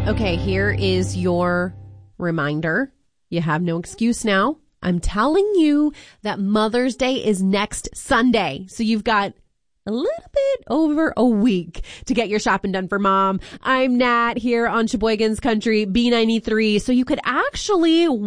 Okay, here is your reminder. You have no excuse now. I'm telling you that Mother's Day is next Sunday. So you've got a little bit over a week to get your shopping done for Mom. I'm Nat here on Sheboygan's Country B93. So you could actually